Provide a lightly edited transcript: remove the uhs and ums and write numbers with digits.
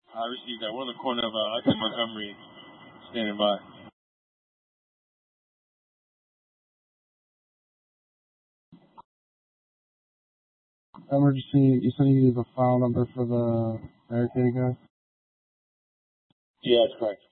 I received that. We're on the corner of Hudson Montgomery, standing by. Emergency, you said you use a file number for the barricading guy? Yeah, that's correct.